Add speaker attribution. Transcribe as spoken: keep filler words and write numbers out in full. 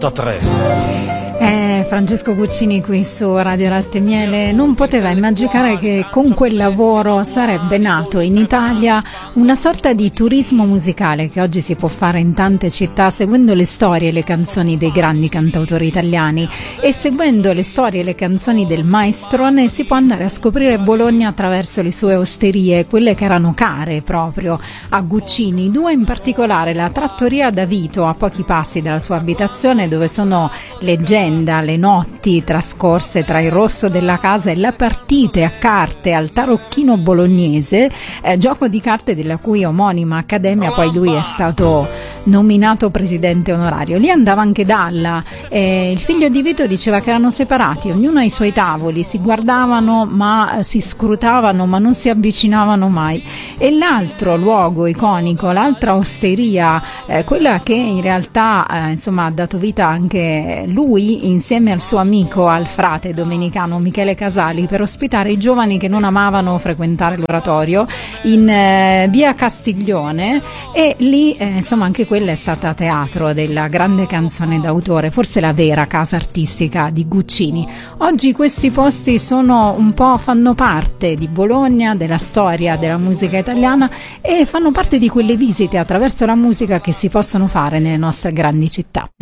Speaker 1: tre.
Speaker 2: Eh, Francesco Guccini qui su Radio Latte e Miele non poteva immaginare che con quel lavoro sarebbe nato in Italia una sorta di turismo musicale che oggi si può fare in tante città seguendo le storie e le canzoni dei grandi cantautori italiani, e seguendo le storie e le canzoni del maestrone si può andare a scoprire Bologna attraverso le sue osterie, quelle che erano care proprio a Guccini, due in particolare: la Trattoria da Vito a pochi passi dalla sua abitazione, dove sono leggende, le notti trascorse tra il rosso della casa e le partite a carte al tarocchino bolognese, eh, gioco di carte della cui omonima accademia poi lui è stato nominato presidente onorario. Lì andava anche Dalla, eh, il figlio di Vito diceva che erano separati, ognuno ai suoi tavoli, si guardavano ma si scrutavano ma non si avvicinavano mai. E l'altro luogo iconico, l'altra osteria, eh, quella che in realtà eh, insomma ha dato vita anche lui insieme al suo amico, al frate domenicano Michele Casali, per ospitare i giovani che non amavano frequentare l'oratorio, in eh, via Castiglione, e lì eh, insomma anche quella è stata teatro della grande canzone d'autore, forse la vera casa artistica di Guccini. Oggi questi posti sono un po', fanno parte di Bologna, della storia della musica italiana, e fanno parte di quelle visite attraverso la musica che si possono fare nelle nostre grandi città.